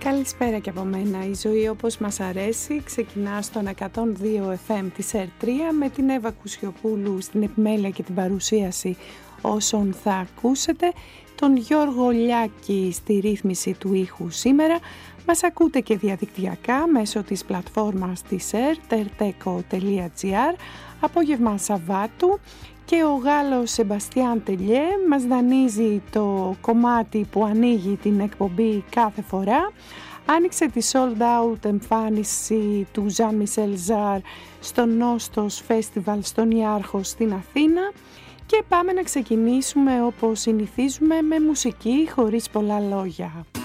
Καλησπέρα και από μένα. Η ζωή όπως μας αρέσει ξεκινά στον 102 FM της ΕΡΤ3 με την Εύα Κουσιοπούλου στην επιμέλεια και την παρουσίαση όσων θα ακούσετε, τον Γιώργο Λιάκη στη ρύθμιση του ήχου σήμερα. Μας ακούτε και διαδικτυακά μέσω της πλατφόρμας της ΕΡΤ, erteco.gr, απόγευμα Σαββάτου, και ο Γάλλος Σεμπαστιάν Τελιέ μας δανείζει το κομμάτι που ανοίγει την εκπομπή κάθε φορά. Άνοιξε τη sold out εμφάνιση του Jean-Michel Jarre στο Νόστος Festival στον Ιάρχο στην Αθήνα και πάμε να ξεκινήσουμε όπως συνηθίζουμε με μουσική χωρίς πολλά λόγια.